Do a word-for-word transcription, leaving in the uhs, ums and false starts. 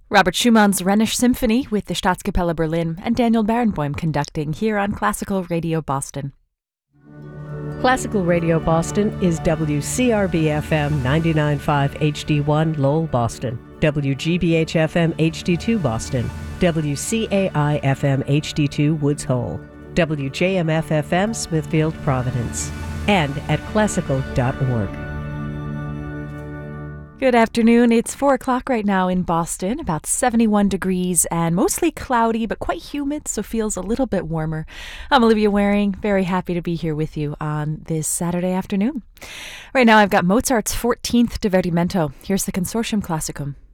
Robert Schumann's Rhenish Symphony with the Staatskapelle Berlin and Daniel Barenboim conducting here on Classical Radio Boston. Classical Radio Boston is W C R B F M ninety-nine point five H D one Lowell, Boston, W G B H F M H D two Boston, W C A I F M H D two Woods Hole, W J M F F M Smithfield, Providence, and at classical dot org. Good afternoon. It's four o'clock right now in Boston, about seventy-one degrees and mostly cloudy, but quite humid, so feels a little bit warmer. I'm Olivia Waring, very happy to be here with you on this Saturday afternoon. Right now I've got Mozart's fourteenth Divertimento. Here's the Consortium Classicum.